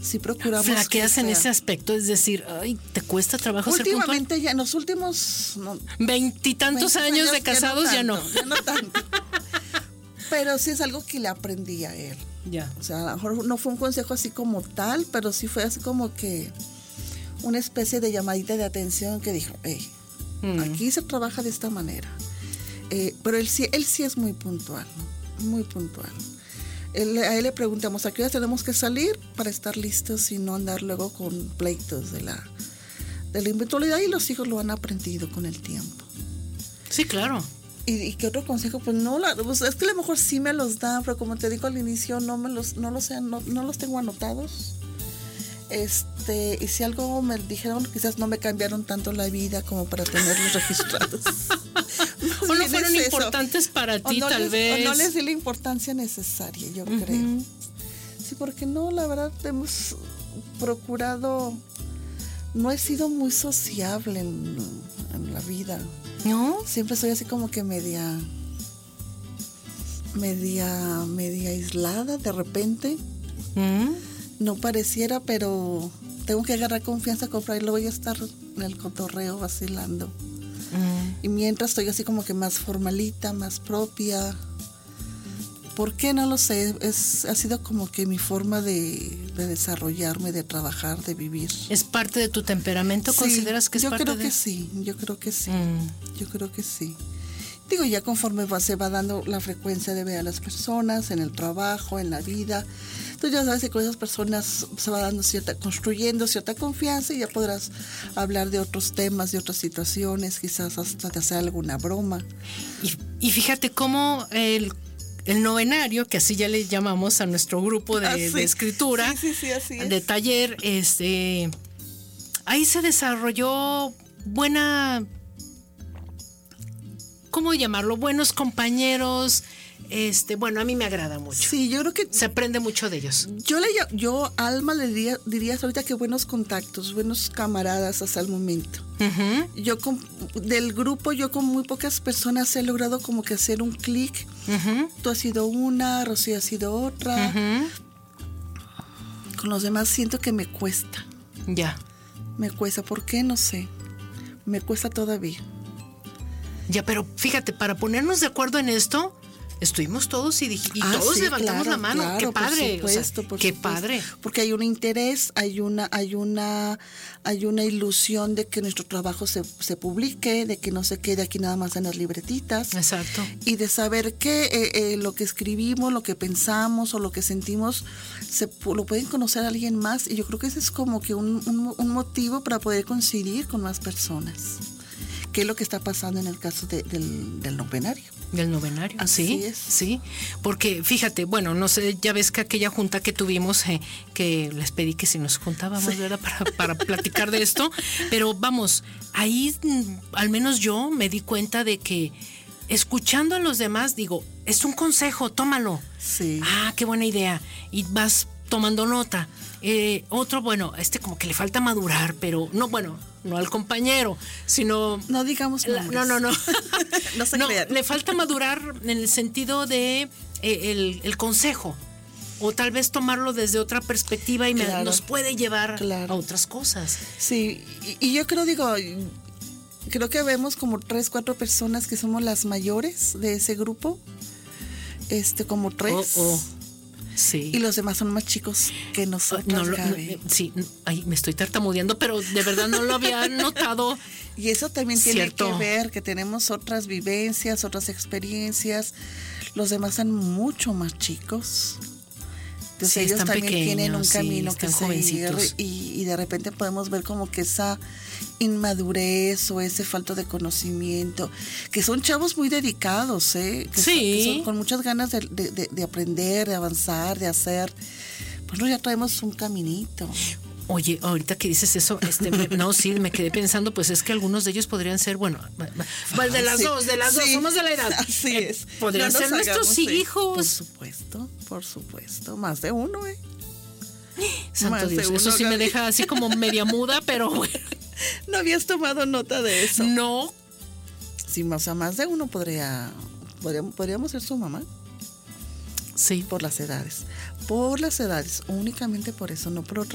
sí procuramos. ¿Flaqueas en ese aspecto? Es decir, ay, ¿te cuesta trabajo ser puntual? Últimamente ya, en los últimos... Veintitantos años de casados ya no. Ya no tanto. Pero sí es algo que le aprendí a él. Ya. O sea, a lo mejor no fue un consejo así como tal, pero sí fue así como que una especie de llamadita de atención que dijo, hey, aquí se trabaja de esta manera. Pero él sí es muy puntual, ¿no? Muy puntual. A él le preguntamos, ¿a qué hora tenemos que salir para estar listos y no andar luego con pleitos de la impuntualidad? Y los hijos lo han aprendido con el tiempo. Sí, claro. ¿Y qué otro consejo? Pues no, pues es que a lo mejor sí me los dan, pero como te digo al inicio, no los tengo anotados. Y si algo me dijeron, quizás no me cambiaron tanto la vida como para tenerlos registrados. O no fueron importantes para ti, tal vez. O no les di la importancia necesaria, yo creo. Sí, porque no, la verdad, hemos procurado... No he sido muy sociable en la vida. ¿No? Siempre soy así como que media aislada de repente. No pareciera, pero tengo que agarrar confianza con Fray, luego voy a estar en el cotorreo vacilando. Y mientras estoy así como que más formalita, más propia. ¿Por qué? No lo sé. Ha sido como que mi forma de desarrollarme, de trabajar, de vivir. ¿Es parte de tu temperamento? Sí, ¿Consideras que es parte de...? Yo creo que sí. Digo, ya conforme se va dando la frecuencia de ver a las personas, en el trabajo, en la vida, tú ya sabes que con esas personas se va dando construyendo cierta confianza y ya podrás hablar de otros temas, de otras situaciones, quizás hasta de hacer alguna broma. Y fíjate cómo el novenario, que así ya le llamamos a nuestro grupo de escritura, sí, así es. De taller, ahí se desarrolló ¿cómo llamarlo? Buenos compañeros. Bueno, a mí me agrada mucho. Sí, yo creo que se aprende mucho de ellos. Yo Alma le diría ahorita que buenos contactos, buenos camaradas hasta el momento. Del grupo, yo con muy pocas personas he logrado como que hacer un clic. Tú has sido una, Rocío ha sido otra. Con los demás siento que me cuesta. Ya. Me cuesta, ¿por qué? No sé. Me cuesta todavía. Ya, pero fíjate, para ponernos de acuerdo en esto, estuvimos todos y todos levantamos la mano. Claro, qué padre, por supuesto. Qué padre. Porque hay un interés, hay una ilusión de que nuestro trabajo se publique, de que no se quede aquí nada más en las libretitas. Exacto. Y de saber que lo que escribimos, lo que pensamos o lo que sentimos, lo pueden conocer a alguien más. Y yo creo que ese es como que un motivo para poder coincidir con más personas. ¿Qué es lo que está pasando en el caso del novenario? Del novenario, Así es. Sí, porque fíjate, bueno, no sé, ya ves que aquella junta que tuvimos, que les pedí que si nos juntábamos, ¿verdad? Para platicar de esto, pero vamos, ahí al menos yo me di cuenta de que escuchando a los demás, digo, es un consejo, tómalo. Sí. Ah, qué buena idea. Y vas tomando nota. Otro, bueno, como que le falta madurar, pero no al compañero, sino... No digamos nombres. No. No se crean. Le falta madurar en el sentido de el consejo, o tal vez tomarlo desde otra perspectiva y nos puede llevar a otras cosas. Sí, y yo creo que vemos como 3, 4 personas que somos las mayores de ese grupo, como 3. Sí. Y los demás son más chicos que nosotros. Sí, me estoy tartamudeando, pero de verdad no lo había notado. Y eso también tiene que ver, que tenemos otras vivencias, otras experiencias. Los demás son mucho más chicos. Entonces ellos también tienen un camino que seguir y de repente podemos ver como que esa inmadurez o ese falta de conocimiento, que son chavos muy dedicados, que son con muchas ganas de aprender, de avanzar, de hacer. Bueno, ya traemos un caminito. Oye, ahorita que dices eso, me quedé pensando, pues es que algunos de ellos podrían ser, de las dos, somos de la edad. Así es. Podrían ser nuestros hijos. Por supuesto, más de uno, Santo Dios, eso sí me deja así como media muda, pero bueno. ¿No habías tomado nota de eso? No. Sí, más de uno podríamos ser su mamá. Sí. Por las edades, únicamente por eso, no por otra